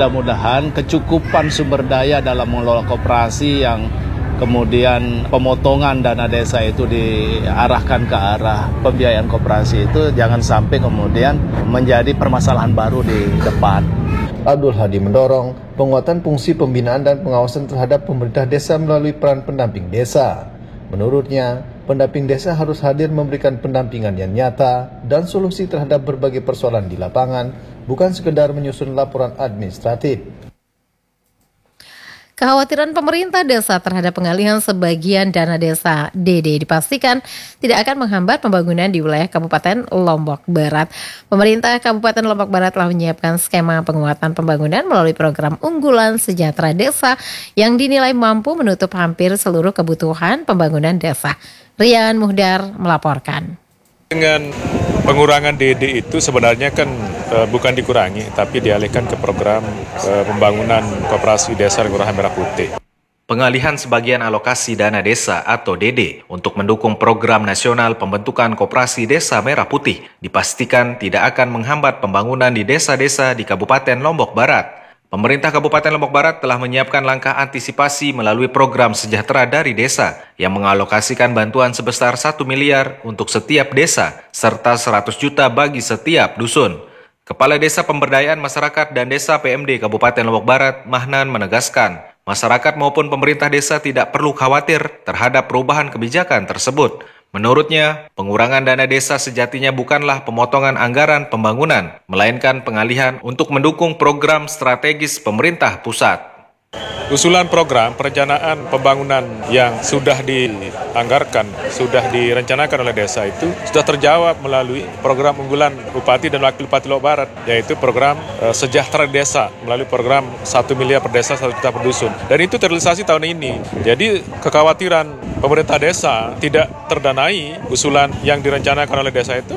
mudah-mudahan kecukupan sumber daya dalam mengelola koperasi yang kemudian pemotongan dana desa itu diarahkan ke arah pembiayaan koperasi itu jangan sampai kemudian menjadi permasalahan baru di depan. Abdul Hadi mendorong penguatan fungsi pembinaan dan pengawasan terhadap pemerintah desa melalui peran pendamping desa. Menurutnya, pendamping desa harus hadir memberikan pendampingan yang nyata dan solusi terhadap berbagai persoalan di lapangan, bukan sekedar menyusun laporan administratif. Kekhawatiran pemerintah desa terhadap pengalihan sebagian dana desa DD dipastikan tidak akan menghambat pembangunan di wilayah Kabupaten Lombok Barat. Pemerintah Kabupaten Lombok Barat telah menyiapkan skema penguatan pembangunan melalui program unggulan sejahtera desa yang dinilai mampu menutup hampir seluruh kebutuhan pembangunan desa. Rian Muhdar melaporkan. Dengan pengurangan DD itu sebenarnya kan bukan dikurangi, tapi dialihkan ke program pembangunan koperasi desa Kelurahan Merah Putih. Pengalihan sebagian alokasi dana desa atau DD untuk mendukung program nasional pembentukan koperasi desa Merah Putih dipastikan tidak akan menghambat pembangunan di desa-desa di Kabupaten Lombok Barat. Pemerintah Kabupaten Lombok Barat telah menyiapkan langkah antisipasi melalui program Sejahtera dari Desa yang mengalokasikan bantuan sebesar 1 miliar untuk setiap desa serta 100 juta bagi setiap dusun. Kepala Desa Pemberdayaan Masyarakat dan Desa PMD Kabupaten Lombok Barat, Mahnan, menegaskan, masyarakat maupun pemerintah desa tidak perlu khawatir terhadap perubahan kebijakan tersebut. Menurutnya, pengurangan dana desa sejatinya bukanlah pemotongan anggaran pembangunan, melainkan pengalihan untuk mendukung program strategis pemerintah pusat. Usulan program perencanaan pembangunan yang sudah dianggarkan, sudah direncanakan oleh desa itu sudah terjawab melalui program unggulan Bupati dan Wakil Bupati Lombok Barat, yaitu program Sejahtera Desa melalui program 1 miliar per desa 1 juta per dusun. Dan itu terrealisasi tahun ini. Jadi kekhawatiran pemerintah desa tidak terdanai usulan yang direncanakan oleh desa itu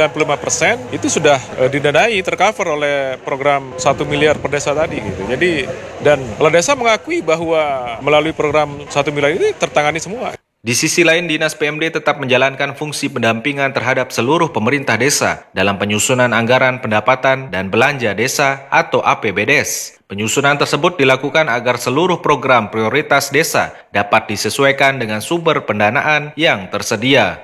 95% itu sudah didanai, tercover oleh program 1 miliar per desa tadi gitu. Jadi dan kalau desa mengakui bahwa melalui program 1 miliar ini tertangani semua. Di sisi lain, Dinas PMD tetap menjalankan fungsi pendampingan terhadap seluruh pemerintah desa dalam penyusunan anggaran pendapatan dan belanja desa atau APBDes. Penyusunan tersebut dilakukan agar seluruh program prioritas desa dapat disesuaikan dengan sumber pendanaan yang tersedia.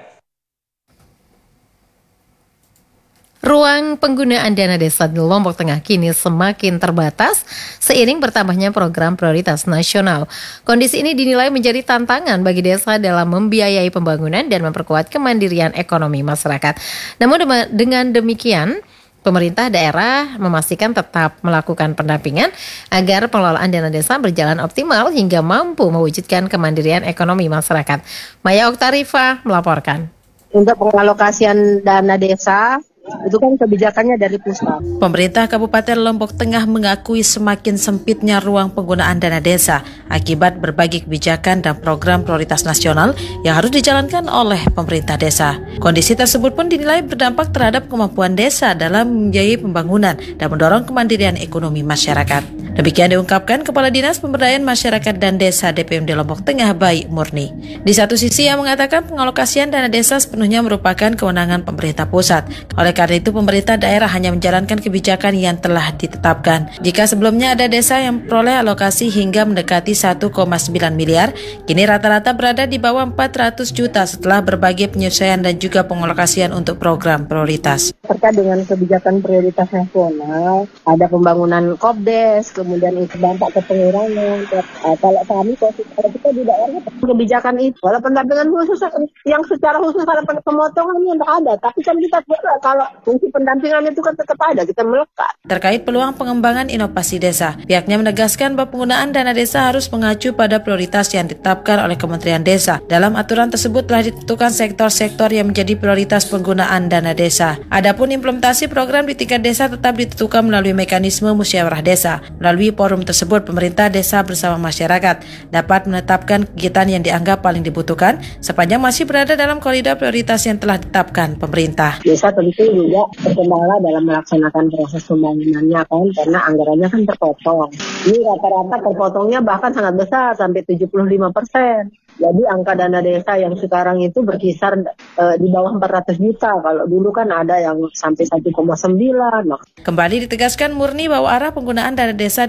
Ruang penggunaan dana desa di Lombok Tengah kini semakin terbatas seiring bertambahnya program prioritas nasional. Kondisi ini dinilai menjadi tantangan bagi desa dalam membiayai pembangunan dan memperkuat kemandirian ekonomi masyarakat. Namun dengan demikian, pemerintah daerah memastikan tetap melakukan pendampingan agar pengelolaan dana desa berjalan optimal hingga mampu mewujudkan kemandirian ekonomi masyarakat. Maya Oktarifa melaporkan. Untuk pengalokasian dana desa, itu kan kebijakannya dari pusat. Pemerintah Kabupaten Lombok Tengah mengakui semakin sempitnya ruang penggunaan dana desa akibat berbagai kebijakan dan program prioritas nasional yang harus dijalankan oleh pemerintah desa. Kondisi tersebut pun dinilai berdampak terhadap kemampuan desa dalam membiayai pembangunan dan mendorong kemandirian ekonomi masyarakat. Demikian diungkapkan Kepala Dinas Pemberdayaan Masyarakat dan Desa DPMD Lombok Tengah, Baik Murni. Di satu sisi yang mengatakan pengalokasian dana desa sepenuhnya merupakan kewenangan pemerintah pusat. Oleh karena itu, pemerintah daerah hanya menjalankan kebijakan yang telah ditetapkan. Jika sebelumnya ada desa yang memperoleh alokasi hingga mendekati 1,9 miliar, kini rata-rata berada di bawah 400 juta setelah berbagai penyesuaian dan juga pengalokasian untuk program prioritas. Terkait dengan kebijakan prioritas nasional, ada pembangunan Kopdes, kemudian itu dampak ke pengurangan. Kalau kami, kalau kita di daerah, kebijakan itu, kalau pendampingan khusus yang secara khusus ada pemotongan ini tidak ada, tapi kan kita kalau fungsi pendampingan itu kan tetap ada, kita melekat. Terkait peluang pengembangan inovasi desa, pihaknya menegaskan bahwa penggunaan dana desa harus mengacu pada prioritas yang ditetapkan oleh Kementerian Desa. Dalam aturan tersebut telah ditentukan sektor-sektor yang menjadi prioritas penggunaan dana desa. Adapun implementasi program di tingkat desa tetap ditentukan melalui mekanisme musyawarah desa. Melalui forum tersebut, pemerintah desa bersama masyarakat dapat menetapkan kegiatan yang dianggap paling dibutuhkan sepanjang masih berada dalam koridor prioritas yang telah ditetapkan pemerintah. Desa tentu juga berkendala dalam melaksanakan proses pembangunannya kan, karena anggarannya kan terpotong. Ini rata-rata terpotongnya bahkan sangat besar, sampai 75%. Jadi angka dana desa yang sekarang itu berkisar di bawah 400 juta. Kalau dulu kan ada yang sampai 1,9. Kembali ditegaskan Murni bahwa arah penggunaan dana desa